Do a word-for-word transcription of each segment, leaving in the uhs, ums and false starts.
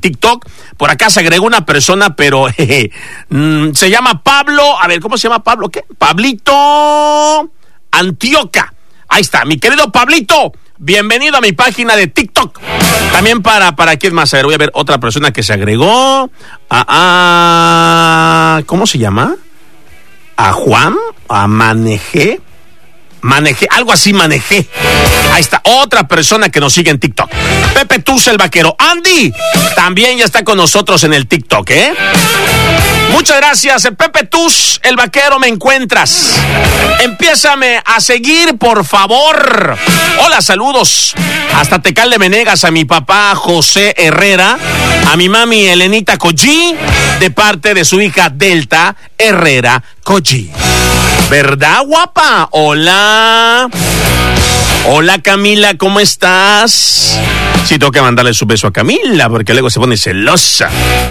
TikTok. Por acá se agregó una persona, pero jeje, mm, se llama Pablo. A ver, ¿cómo se llama Pablo? ¿Qué? Pablito Antioca. Ahí está, mi querido Pablito. Bienvenido a mi página de TikTok. También para, para quién más. A ver, voy a ver otra persona que se agregó. Ah, ah, ¿cómo se llama? A Juan, a Manejé. Manejé, algo así manejé. Ahí está, otra persona que nos sigue en TikTok. Pepe Tuz, el vaquero. Andy, también ya está con nosotros en el TikTok, ¿eh? Muchas gracias, Pepe Tuz, el vaquero, me encuentras. Empiézame a seguir, por favor. Hola, saludos. Hasta Tecal de Menegas, a mi papá José Herrera, a mi mami Elenita Collí, de parte de su hija Delta Herrera Collí. ¿Verdad, guapa? Hola. Hola, Camila, ¿cómo estás? Sí, tengo que mandarle su beso a Camila, porque luego se pone celosa.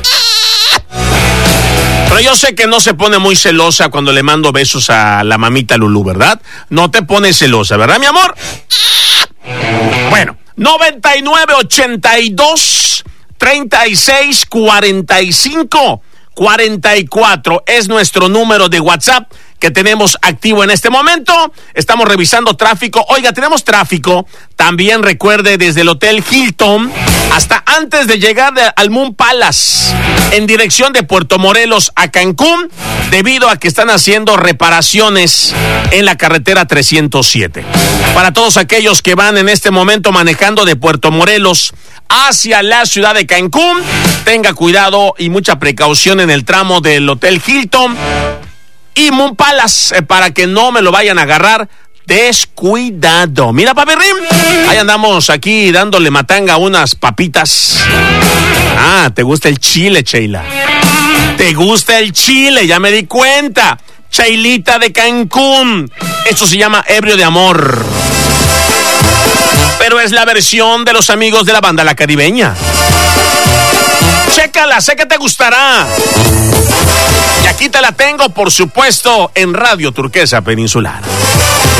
Pero yo sé que no se pone muy celosa cuando le mando besos a la mamita Lulú, ¿verdad? No te pones celosa, ¿verdad, mi amor? Bueno, noventa y nueve, ochenta y dos, treinta y seis, cuarenta y cinco, cuarenta y cuatro es nuestro número de WhatsApp que tenemos activo en este momento. Estamos revisando tráfico. Oiga, tenemos tráfico. También recuerde, desde el Hotel Hilton hasta antes de llegar de, al Moon Palace, en dirección de Puerto Morelos a Cancún, debido a que están haciendo reparaciones en la carretera trescientos siete. Para todos aquellos que van en este momento manejando de Puerto Morelos hacia la ciudad de Cancún, tenga cuidado y mucha precaución en el tramo del Hotel Hilton y Moon Palace, eh, para que no me lo vayan a agarrar descuidado. Mira, paperrín, ahí andamos aquí dándole matanga a unas papitas. Ah, ¿te gusta el chile, Sheila? ¿Te gusta el chile? Ya me di cuenta. Chailita de Cancún. Esto se llama ebrio de amor. Pero es la versión de los amigos de la banda La Caribeña. Chécala, sé que te gustará. Y aquí te la tengo, por supuesto, en Radio Turquesa Peninsular.